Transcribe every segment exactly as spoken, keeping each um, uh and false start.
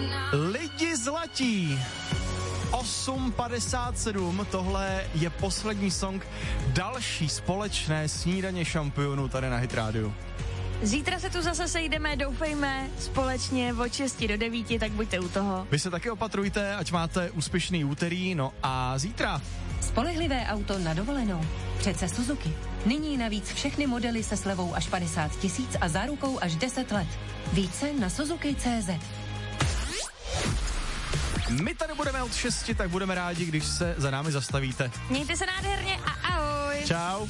Lidi zlatí. osm padesát sedm, tohle je poslední song další společné snídaně šampionů tady na Hit Rádiu. Zítra se tu zase sejdeme, doufejme, společně od šesti do devíti, tak buďte u toho. Vy se taky opatrujte, ať máte úspěšný úterý, no a zítra. Spolehlivé auto na dovolenou. Přece Suzuki. Nyní navíc všechny modely se slevou až padesát tisíc a zárukou až deset let. Více na Suzuki tečka cé zet. My tady budeme od šesti, tak budeme rádi, když se za námi zastavíte. Mějte se nádherně a ahoj. Čau.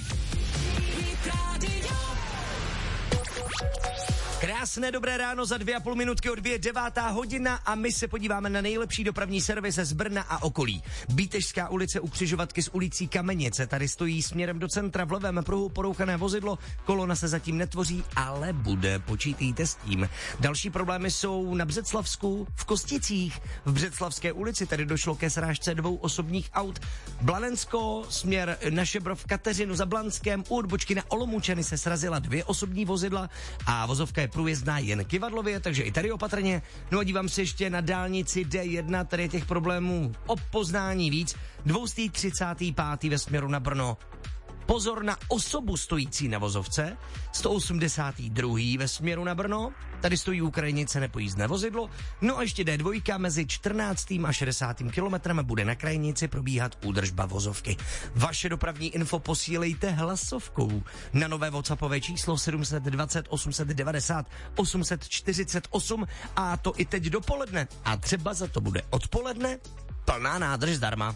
Krásné dobré ráno, za dvě a půl minutky odbije devátá hodina a my se podíváme na nejlepší dopravní servis z Brna a okolí. Bítežská ulice u křižovatky s ulicí Kamenice. Tady stojí směrem do centra v levém pruhu porouchané vozidlo, kolona se zatím netvoří, ale bude, počítejte s tím. Další problémy jsou na Břeclavsku, v Kosticích, v Břeclavské ulici, tady došlo ke srážce dvou osobních aut. Blanensko, směr na Šebrov, Kateřinu za Blanskem, u odbočky na Olomoučany se srazila dvě osobní vozidla a vozovka je průjezdná jen Kyvadlově, takže i tady opatrně. No a dívám se ještě na dálnici D jedna, tady je těch problémů o poznání víc. dvě stě třicátý pátý ve směru na Brno. Pozor na osobu stojící na vozovce. sto osmdesátý druhý ve směru na Brno. Tady stojí Ukrajinice nepojízdné vozidlo. No a ještě D dva mezi čtrnáctým a šedesátým kilometrem bude na krajnici probíhat údržba vozovky. Vaše dopravní info posílejte hlasovkou na nové WhatsAppové číslo sedm set dvacet osm set devadesát osm set čtyřicet osm a to i teď dopoledne. A třeba za to bude odpoledne plná nádrž zdarma.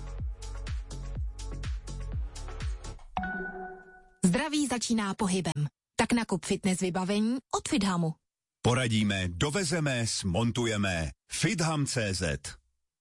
Zdraví začíná pohybem. Tak nakup fitness vybavení od Fithamu. Poradíme, dovezeme, smontujeme. Fitham tečka cé zet.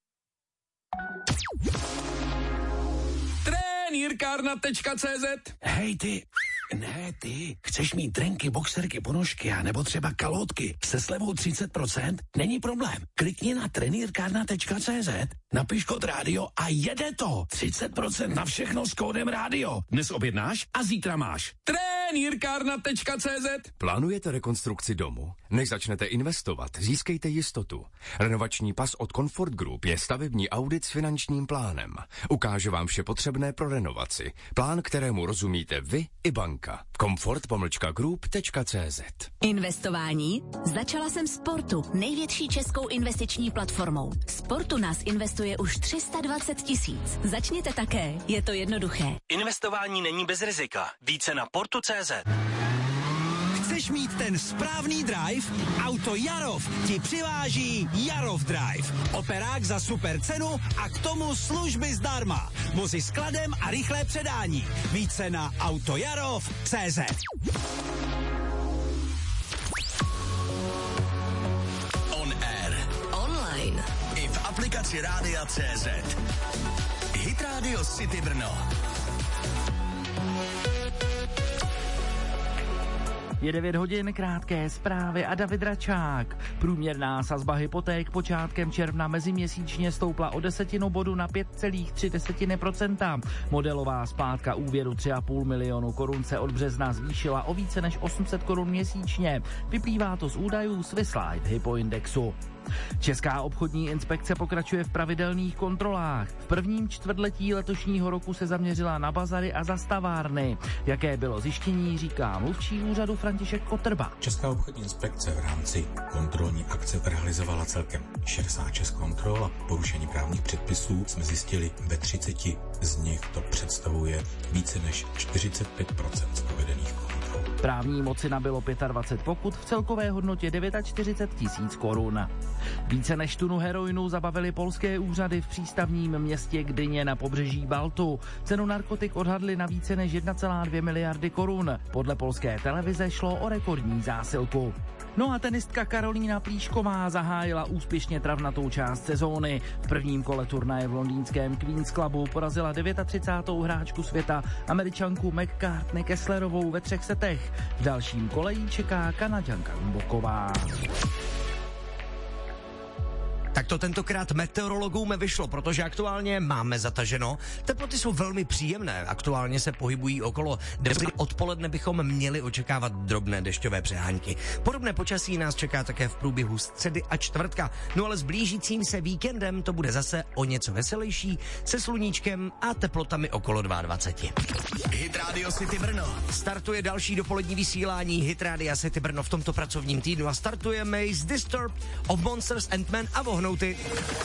Trenýrkárna tečka cé zet. Hej ty, ne ty, chceš mít trenky, boxerky, ponožky a nebo třeba kalhotky se slevou třicet procent? Není problém. Klikni na trenýrkárna tečka cé zet, napiš kód rádio a jede to. třicet procent na všechno s kódem rádio. Dnes objednáš a zítra máš. trenýrkárna tečka cé zet. Plánujete rekonstrukci domu? Než začnete investovat, získejte jistotu. Renovační pas od Comfort Group je stavební audit s finančním plánem. Ukáže vám vše potřebné pro renovaci. Plán, kterému rozumíte vy i banka. Comfort pomlčka group tečka cé zet. Investování? Začala jsem Sportu, největší českou investiční platformou. Sportu nás investuje už tři sta dvacet tisíc. Začněte také, je to jednoduché. Investování není bez rizika. Více na portu tečka cé zet. Chceš mít ten správný drive? Auto Jarov ti přiváží Jarov Drive. Operák za super cenu a k tomu služby zdarma. Vozy s skladem a rychlé předání. Více na autojarov tečka cé zet. On air. Online. I v aplikaci Rádia tečka cé zet. Hit Radio City Brno. Je devět hodin, krátké zprávy a David Račák. Průměrná sazba hypoték počátkem června meziměsíčně stoupla o desetinu bodu na pět celá tři procenta. Modelová splátka úvěru tři a půl milionu korun se od března zvýšila o více než osm set korun měsíčně. Vyplývá to z údajů Swisslight Hypoindexu. Česká obchodní inspekce pokračuje v pravidelných kontrolách. V prvním čtvrtletí letošního roku se zaměřila na bazary a zastavárny. Jaké bylo zjištění, říká mluvčí úřadu František Kotrba. Česká obchodní inspekce v rámci kontrolní akce realizovala celkem šedesát šest kontrol a porušení právních předpisů jsme zjistili ve třiceti z nich. To představuje více než čtyřicet pět procent z provedených kontrol. Právní moci nabylo dvacet pět pokut v celkové hodnotě čtyřicet devět tisíc korun. Více než tunu heroinu zabavili polské úřady v přístavním městě Gdyně na pobřeží Baltu. Cenu narkotik odhadli na více než jedna celá dvě miliardy korun. Podle polské televize šlo o rekordní zásilku. No a tenistka Karolína Plíšková zahájila úspěšně travnatou část sezóny. V prvním kole turnaje v londýnském Queen's Clubu porazila třicátou devátou hráčku světa, Američanku McCartney Kesslerovou ve třech setech. V dalším kole jí čeká Kanaďanka Mboková. Tak to tentokrát meteorologům vyšlo, protože aktuálně máme zataženo. Teploty jsou velmi příjemné, aktuálně se pohybují okolo deset. Odpoledne bychom měli očekávat drobné dešťové přehánky. Podobné počasí nás čeká také v průběhu středy a čtvrtka. No ale s blížícím se víkendem to bude zase o něco veselější, se sluníčkem a teplotami okolo dvacet dva. Hit Radio City Brno. Startuje další dopolední vysílání Hit Radio City Brno v tomto pracovním týdnu a startujeme s Disturbed, Of Monsters and Men a Vohnouty.